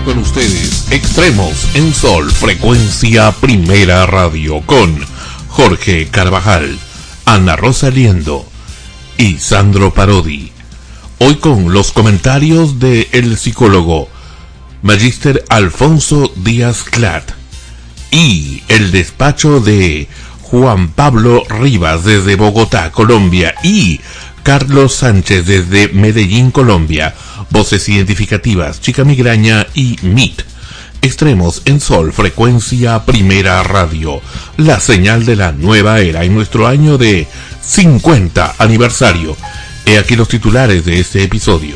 con ustedes Extremos en Sol, frecuencia Primera Radio, con Jorge Carvajal, Ana Rosa Liendo y Sandro Parodi. Hoy con los comentarios de el psicólogo Magíster Alfonso Díaz Clat y el despacho de Juan Pablo Rivas desde Bogotá, Colombia, y Carlos Sánchez desde Medellín, Colombia. Voces identificativas, Chica Migraña y MIT. Extremos en Sol, frecuencia Primera Radio, la señal de la nueva era en nuestro año de 50 aniversario. He aquí los titulares de este episodio.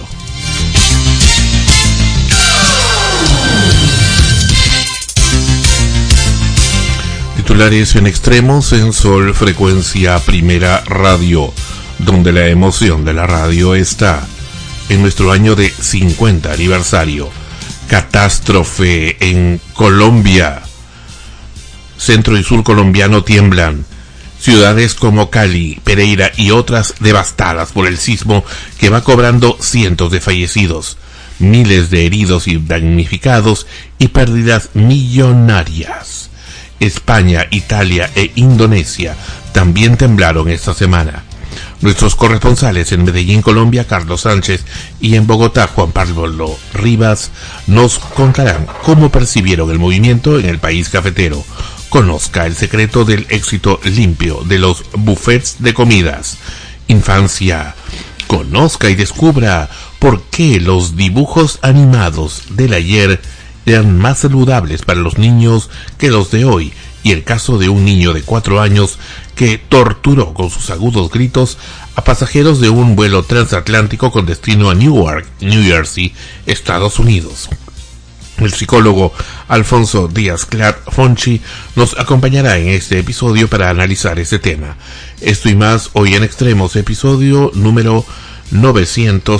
Titulares en Extremos en Sol, frecuencia Primera Radio, donde la emoción de la radio está. En nuestro año de 50 aniversario, catástrofe en Colombia. Centro y sur colombiano tiemblan. Ciudades como Cali, Pereira y otras devastadas por el sismo que va cobrando cientos de fallecidos, miles de heridos y damnificados y pérdidas millonarias. España, Italia e Indonesia también temblaron esta semana. Nuestros corresponsales en Medellín, Colombia, Carlos Sánchez, y en Bogotá, Juan Pablo Rivas, nos contarán cómo percibieron el movimiento en el país cafetero. Conozca el secreto del éxito limpio de los buffets de comidas. Infancia. Conozca y descubra por qué los dibujos animados del ayer eran más saludables para los niños que los de hoy, y el caso de un niño de 4 años que torturó con sus agudos gritos a pasajeros de un vuelo transatlántico con destino a Newark, New Jersey, Estados Unidos. El psicólogo Alfonso Díaz Clat Fonchi nos acompañará en este episodio para analizar este tema. Esto y más hoy en Extremos, episodio número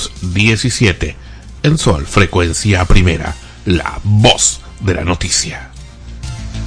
917, en Sol, frecuencia Primera, la voz de la noticia.